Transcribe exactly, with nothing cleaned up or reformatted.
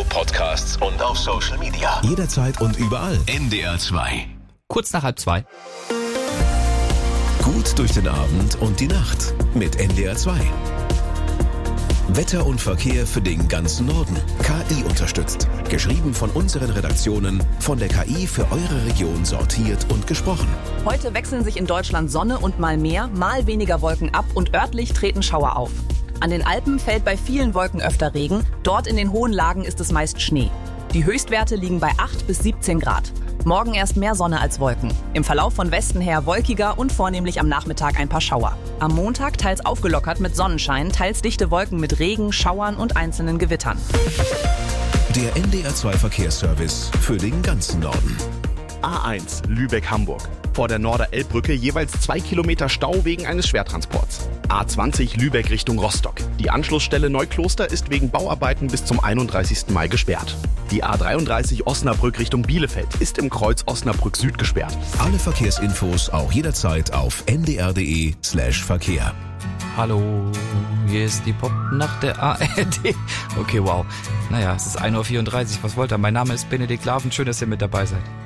Podcasts und auf Social Media. Jederzeit und überall. N D R zwei. Kurz nach halb zwei. Gut durch den Abend und die Nacht mit N D R zwei. Wetter und Verkehr für den ganzen Norden. K I unterstützt. Geschrieben von unseren Redaktionen, von der K I für eure Region sortiert und gesprochen. Heute wechseln sich in Deutschland Sonne und mal mehr, mal weniger Wolken ab und örtlich treten Schauer auf. An den Alpen fällt bei vielen Wolken öfter Regen, dort in den hohen Lagen ist es meist Schnee. Die Höchstwerte liegen bei acht bis siebzehn Grad. Morgen erst mehr Sonne als Wolken. Im Verlauf von Westen her wolkiger und vornehmlich am Nachmittag ein paar Schauer. Am Montag teils aufgelockert mit Sonnenschein, teils dichte Wolken mit Regen, Schauern und einzelnen Gewittern. Der N D R zwei Verkehrsservice für den ganzen Norden. A eins Lübeck-Hamburg. Vor der Norder-Elbbrücke jeweils zwei Kilometer Stau wegen eines Schwertransports. A zwanzig Lübeck Richtung Rostock. Die Anschlussstelle Neukloster ist wegen Bauarbeiten bis zum einunddreißigsten Mai gesperrt. Die A dreiunddreißig Osnabrück Richtung Bielefeld ist im Kreuz Osnabrück Süd gesperrt. Alle Verkehrsinfos auch jederzeit auf n d r punkt d e slash Verkehr. Hallo, hier ist die Popnacht der A R D. Okay, wow. Naja, es ist ein Uhr vierunddreißig. Was wollt ihr? Mein Name ist Benedikt Laven. Schön, dass ihr mit dabei seid.